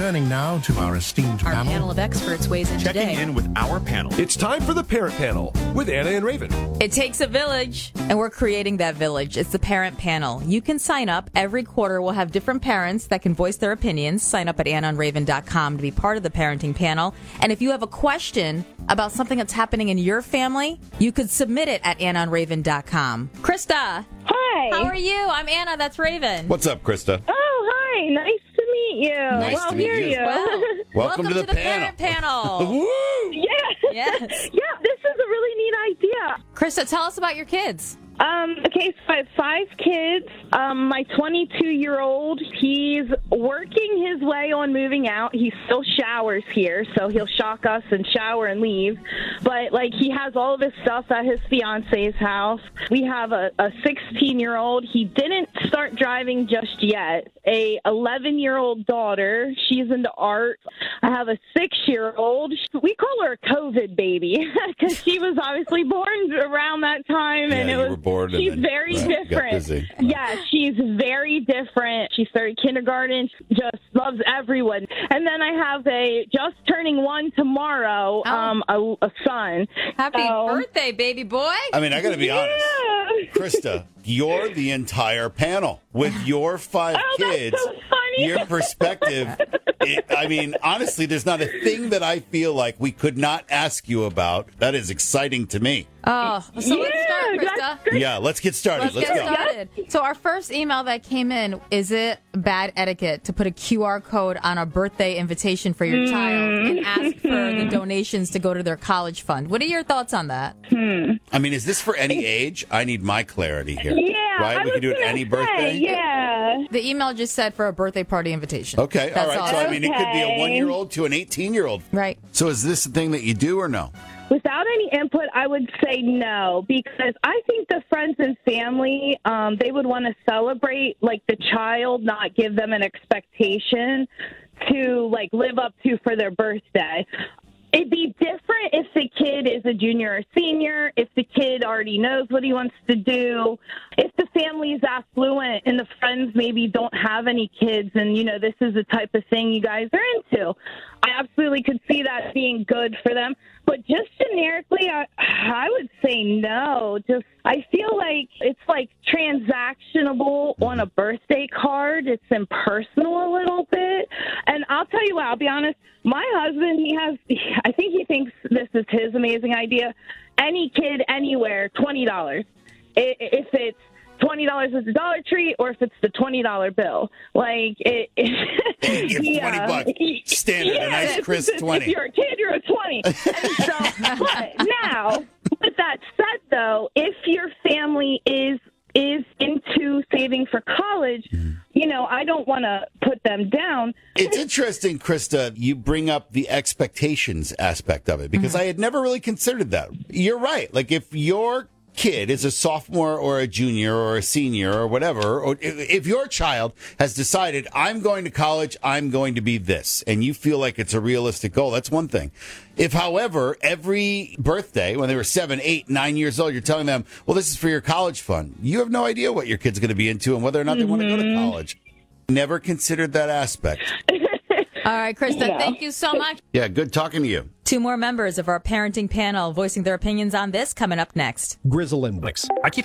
Turning now to our esteemed Our panel of experts weighs in Checking today. in with our panel. It's time for the Parent Panel with Anna and Raven. It takes a village, and we're creating that village. It's the Parent Panel. You can sign up. Every quarter, we'll have different parents that can voice their opinions. Sign up at AnnaandRaven.com to be part of the Parenting Panel. And if you have a question about something that's happening in your family, you could submit it at AnnaandRaven.com. Krista. Hi. How are you? I'm Anna. That's Raven. What's up, Krista? Oh, hi. Nice to meet you. Nice to meet hear you. Well, Welcome to the Parent Panel. Woo! Yeah. Yes. Yeah, this is a really neat idea. Krista, tell us about your kids. Okay, so I have 5 kids. My 22-year-old, he's working his way on moving out. He still showers here, so he'll shock us and shower and leave. But, he has all of his stuff at his fiance's house. We have a 16-year-old. He didn't start driving just yet. A 11-year-old daughter. She's into art. I have a 6-year-old. We call her a COVID baby because she was obviously born around that time, and it was. She's very different. Yeah, she's very different. She started kindergarten, just loves everyone. And then I have a just turning 1 tomorrow, a son. Happy birthday, baby boy. I mean, I got to be honest. Krista, you're the entire panel. With your 5 kids, that's so funny. your perspective, honestly, there's not a thing that I feel like we could not ask you about. That is exciting to me. Oh, so let's start, Krista. Yeah, let's get started. Let's get started. So our first email that came in, is it bad etiquette to put a QR code on a birthday invitation for your child and ask for the donations to go to their college fund? What are your thoughts on that? I mean, is this for any age? I need my clarity here. Yeah. Right? We can do it any birthday? Yeah. The email just said for a birthday party invitation. Okay, all That's right. So, I mean, it could be a Okay. 1-year-old to an 18-year-old. Right. So is this a thing that you do or no? Without any input, I would say no, because I think the friends and family, they would want to celebrate, the child, not give them an expectation to, live up to for their birthday. It'd be different if the kid is a junior or senior, if the kid already knows what he wants to do, if the family is affluent and the friends maybe don't have any kids and, this is the type of thing you guys are into. I absolutely could see that being good for them. But just generically, I would say no. I feel like it's transactionable on a birthday card. It's impersonal a little bit. And I'll tell you what, I'll be honest, my husband, I think he thinks this is his amazing idea. Any kid, anywhere, $20. If it's $20 at the Dollar Tree or if it's the $20 bill. Give $20. Standard, a nice crisp 20. If you're a kid, you're a 20. And so, but now, with that said, though, if your family is into saving for college, I don't want to put them down. It's interesting, Krista, you bring up the expectations aspect of it, because I had never really considered that. You're right. If your kid is a sophomore or a junior or a senior or whatever, or if your child has decided, I'm going to college, I'm going to be this, and you feel like it's a realistic goal, that's one thing. If, however, every birthday, when they were 7, 8, 9 years old, you're telling them, well, this is for your college fund, you have no idea what your kid's going to be into and whether or not they want to go to college. Never considered that aspect. All right, Krista, thank you so much. Yeah, good talking to you. 2 more members of our parenting panel voicing their opinions on this coming up next. Grizzle and Wix. I keep